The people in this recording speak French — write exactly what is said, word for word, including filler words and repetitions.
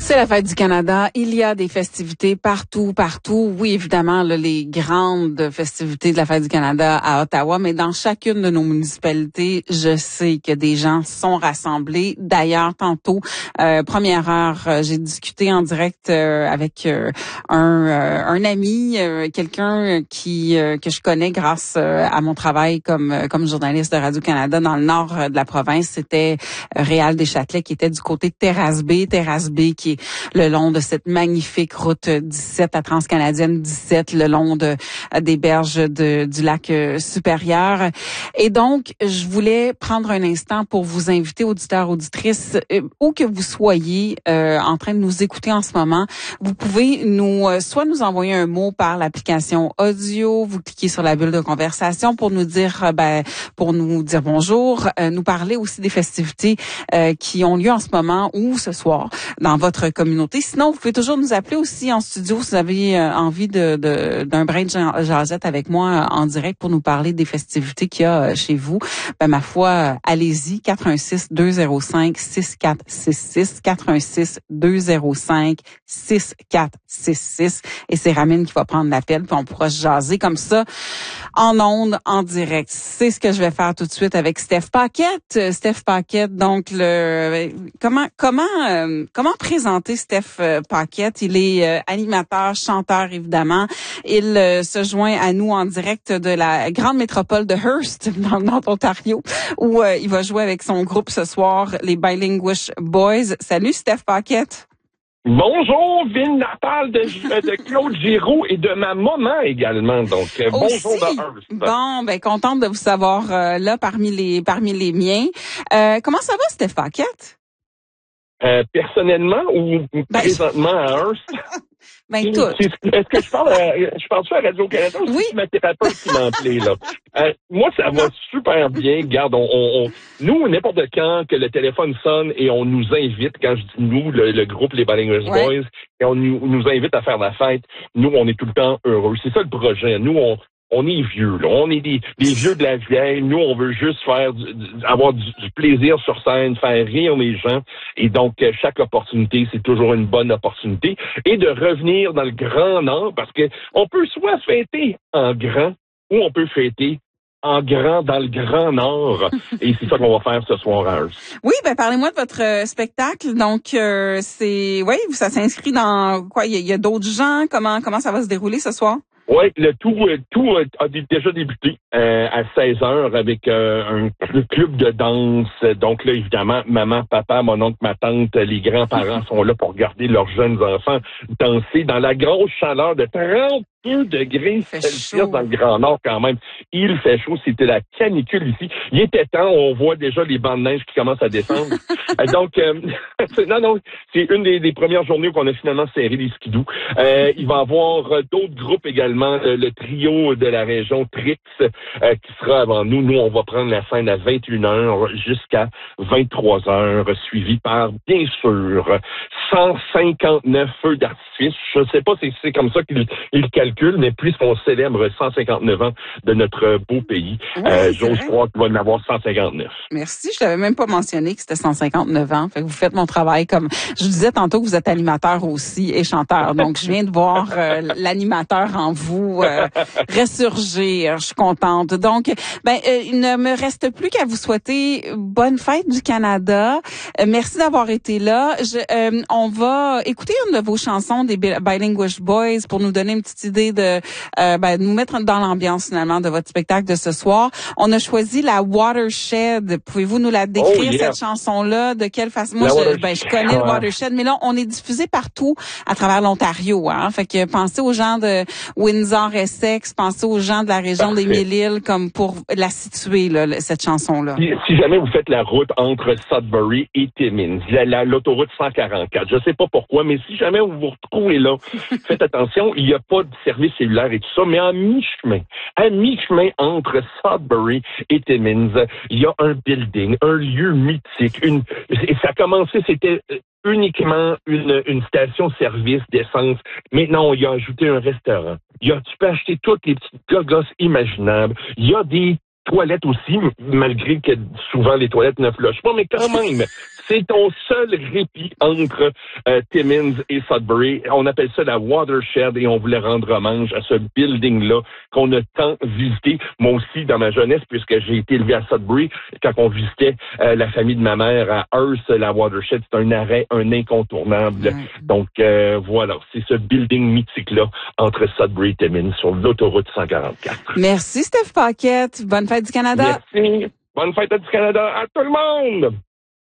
C'est la fête du Canada. Il y a des festivités partout, partout. Oui, évidemment, là, les grandes festivités de la fête du Canada à Ottawa, mais dans chacune de nos municipalités, je sais que des gens sont rassemblés. D'ailleurs, tantôt, euh, première heure, euh, j'ai discuté en direct euh, avec euh, un, euh, un ami, euh, quelqu'un qui euh, que je connais grâce euh, à mon travail comme euh, comme journaliste de Radio-Canada dans le nord euh, de la province. C'était euh, Réal Deschâtelet qui était du côté de Terrasse Bay. Terrasse Bay qui est le long de cette magnifique route dix-sept à Transcanadienne dix-sept, le long de des berges de, du lac euh, supérieur. Et donc, je voulais prendre un instant pour vous inviter, auditeurs, auditrices, euh, où que vous soyez euh, en train de nous écouter en ce moment, vous pouvez nous euh, soit nous envoyer un mot par l'application audio, vous cliquez sur la bulle de conversation pour nous dire, euh, ben, pour nous dire bonjour, euh, nous parler aussi des festivités euh, qui ont lieu en ce moment ou ce soir dans votre communauté. Sinon, vous pouvez toujours nous appeler aussi en studio si vous avez euh, envie de, de d'un brin de jasette avec moi euh, en direct pour nous parler des festivités qu'il y a euh, chez vous. Ben, ma foi, euh, allez-y, quatre un six, deux zéro cinq, six quatre six six, quatre un six, deux zéro cinq, six quatre six six. Et c'est Ramine qui va prendre l'appel, puis on pourra se jaser comme ça en ondes, en direct. C'est ce que je vais faire tout de suite avec Steph Paquette. Steph Paquette, donc le comment comment euh, comment présenter Steph euh, Paquette? Il est euh, animateur, chanteur évidemment. Il euh, se joint à nous en direct de la grande métropole de Hearst dans le nord Ontario où euh, il va jouer avec son groupe ce soir, les Bilinguish Boys. Salut Steph Paquette. Bonjour, ville natale de, de Claude Giroux et de ma maman également. Donc, euh, bonjour de Hearst. Bon, ben contente de vous savoir euh, là parmi les parmi les miens. Euh, comment ça va, Steph Paquette? Euh, personnellement ou ben, présentement à Hearst? Ben tout. Est-ce que je parle à, je parle à Radio-Canada ou oui. c'est ma thérapeute qui m'appelait là? Euh, moi, ça va super bien. Regarde, on, on, on, nous, n'importe quand que le téléphone sonne et on nous invite, quand je dis nous, le, le groupe Les Bilinguish ouais. Boys, et on nous, nous invite à faire la fête, nous, on est tout le temps heureux. C'est ça le projet. Nous, on On est vieux, là. On est des, des vieux de la vieille. Nous, on veut juste faire du, du, avoir du, du plaisir sur scène, faire rire les gens. Et donc, chaque opportunité, c'est toujours une bonne opportunité. Et de revenir dans le grand Nord, parce que on peut soit fêter en grand ou on peut fêter en grand dans le Grand Nord. Et c'est ça qu'on va faire ce soir à Hearst. Oui, ben parlez-moi de votre euh, spectacle. Donc, euh, c'est, oui, ça s'inscrit dans quoi? Il y a, il y a d'autres gens. Comment, comment ça va se dérouler ce soir? Oui, le tout, tout a déjà débuté euh, à seize heures avec euh, un club de danse. Donc là, évidemment, maman, papa, mon oncle, ma tante, les grands-parents sont là pour regarder leurs jeunes enfants danser dans la grosse chaleur de trente-deux degrés Celsius dans le Grand Nord quand même. Il fait chaud, c'était la canicule ici. Il était temps, on voit déjà les bancs de neige qui commencent à descendre. Donc, euh, non, non, c'est une des, des premières journées où on a finalement serré les skidoo. Euh, il va y avoir d'autres groupes également. Le, le trio de la région Trix euh, qui sera avant nous. Nous, on va prendre la scène à vingt et une heures jusqu'à vingt-trois heures, suivi par, bien sûr, cent cinquante-neuf feux d'artifice. Je ne sais pas si c'est comme ça qu'ils il calculent, mais puisqu'on célèbre cent cinquante-neuf ans de notre beau pays, oui, euh, j'ose croire qu'il va en avoir cent cinquante-neuf. Merci. Je t'avais même pas mentionné que c'était cent cinquante-neuf ans. Fait que vous faites mon travail comme... Je vous disais tantôt que vous êtes animateur aussi et chanteur. Donc, je viens de voir euh, l'animateur en vous. vous euh, ressurgir. Je suis contente. Donc, ben, euh, il ne me reste plus qu'à vous souhaiter bonne fête du Canada. Euh, merci d'avoir été là. Je, euh, on va écouter une de vos chansons des Bilinguish Boys pour nous donner une petite idée de euh, ben, nous mettre dans l'ambiance finalement de votre spectacle de ce soir. On a choisi la Watershed. Pouvez-vous nous la décrire, oh, yeah. cette chanson-là? De quelle façon? Moi, je, ben, je connais le Watershed, mais là, on est diffusé partout à travers l'Ontario. Hein? Fait que pensez aux gens de Windsor-Essex, pensez aux gens de la région Parfait. des Mille-Îles comme pour la situer, là, cette chanson-là. Si, si jamais vous faites la route entre Sudbury et Timmins, la, la, l'autoroute cent quarante-quatre, je sais pas pourquoi, mais si jamais vous vous retrouvez là, faites attention, il n'y a pas de service cellulaire et tout ça, mais à mi-chemin, à mi-chemin entre Sudbury et Timmins, il y a un building, un lieu mythique, une, et ça a commencé, c'était uniquement une, une station-service d'essence. Maintenant, il y a ajouté un restaurant. Il y a, tu peux acheter toutes les petites gogosses imaginables. Il y a des toilettes aussi, malgré que souvent les toilettes ne flushent pas, mais quand même, c'est ton seul répit entre euh, Timmins et Sudbury. On appelle ça la Watershed et on voulait rendre hommage à ce building-là qu'on a tant visité. Moi aussi, dans ma jeunesse, puisque j'ai été élevé à Sudbury, quand on visitait euh, la famille de ma mère à Hearst, la Watershed, c'est un arrêt, un incontournable. Mm. Donc, euh, voilà, c'est ce building mythique-là entre Sudbury et Timmins sur l'autoroute cent quarante-quatre. Merci, Steph Paquette. Bonne fête du Canada. Merci. Bonne fête du Canada à tout le monde.